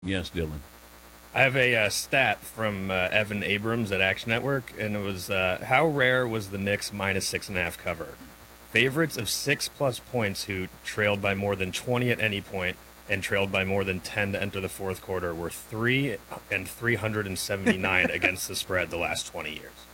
Yes, Dylan. I have a stat from Evan Abrams at Action Network, and it was how rare was the Knicks -6.5 cover? Favorites of 6+ points who trailed by more than 20 at any point and trailed by more than 10 to enter the fourth quarter were 3 and 379 against the spread the last 20 years.